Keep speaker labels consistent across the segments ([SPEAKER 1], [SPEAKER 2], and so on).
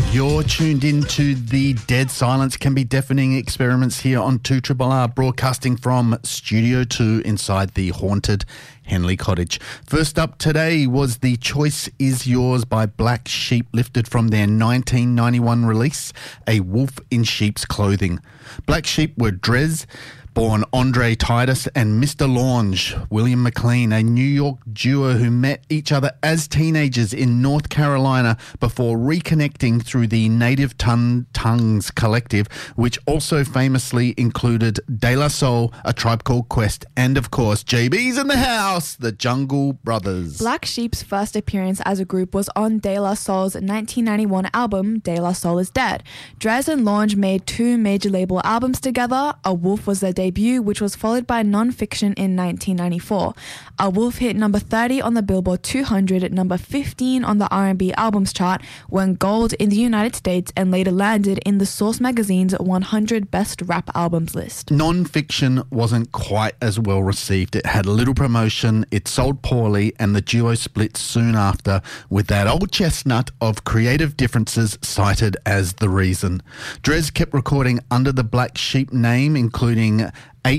[SPEAKER 1] You're tuned into the Dead Silence Can Be Deafening experiments here on 2RRR, broadcasting from Studio 2 inside the haunted Henley Cottage. First up today was The Choice Is Yours by Black Sheep, lifted from their 1991 release, A Wolf in Sheep's Clothing. Black Sheep were Drez, born Andre Titus, and Mr. Launge, William McLean, a New York duo who met each other as teenagers in North Carolina before reconnecting through the Native Tongues Collective, which also famously included De La Soul, A Tribe Called Quest, and of course, JB's in the house, the Jungle Brothers.
[SPEAKER 2] Black Sheep's first appearance as a group was on De La Soul's 1991 album, De La Soul is Dead. Drez and Launge made two major label albums together. A Wolf was their debut, which was followed by Non-Fiction in 1994. A Wolf hit number 30 on the Billboard 200, at number 15 on the R&B albums chart, went gold in the United States, and later landed in the Source magazine's 100 best rap albums list.
[SPEAKER 1] Non-Fiction wasn't quite as well received. It had little promotion, it sold poorly, and the duo split soon after, with that old chestnut of creative differences cited as the reason. Drez kept recording under the Black Sheep name, including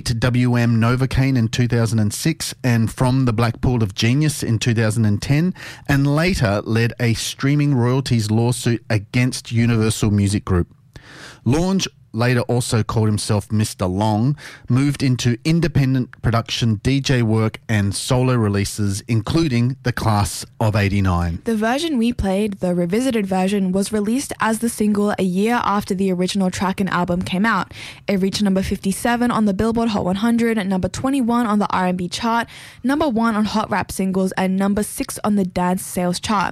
[SPEAKER 1] 8WM Novocaine in 2006 and From the Black Pool of Genius in 2010, and later led a streaming royalties lawsuit against Universal Music Group. Launge, later also called himself Mr. Long, moved into independent production, DJ work and solo releases, including The Class of 89.
[SPEAKER 2] The version we played, the revisited version, was released as the single a year after the original track and album came out. It reached number 57 on the Billboard Hot 100, number 21 on the R&B chart, number 1 on Hot Rap Singles, and number 6 on the Dance Sales chart.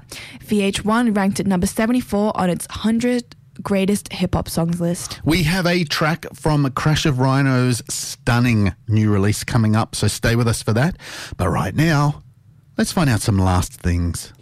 [SPEAKER 2] VH1 ranked it number 74 on its 100 greatest hip-hop songs list.
[SPEAKER 1] We have a track from Crash of Rhino's stunning new release coming up, so stay with us for that. But right now, let's find out some last things.